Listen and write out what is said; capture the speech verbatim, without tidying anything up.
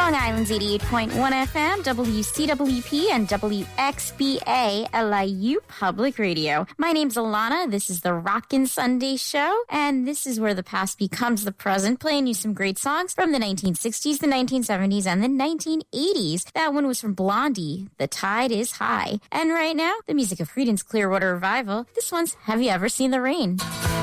Long Island's eighty-eight point one F M, W C W P, and W X B A L I U Public Radio. My name's Alana. This is the Rockin' Sunday Show, and this is where the past becomes the present, playing you some great songs from the nineteen sixties, the nineteen seventies, and the nineteen eighties. That one was from Blondie, The Tide is High. And right now, the music of Creedence Clearwater Revival. This one's Have You Ever Seen the Rain?